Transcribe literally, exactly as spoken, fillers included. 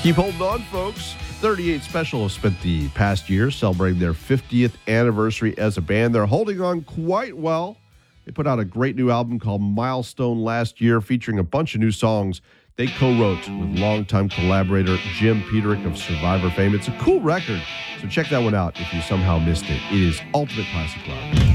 Keep holding on, folks. thirty-eight Special have spent the past year celebrating their fiftieth anniversary as a band. They're holding on quite well. They put out a great new album called Milestone last year, featuring a bunch of new songs they co-wrote with longtime collaborator Jim Peterick of Survivor fame. It's a cool record, so check that one out if you somehow missed it. It is Ultimate Classic Rock.